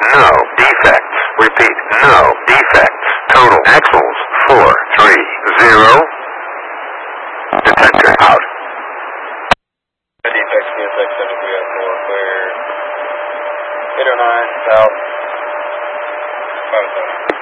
no defects. Repeat, no defects. Total axles 430. Detector out. Defects, PSX 7304, clear. 809 south, 570.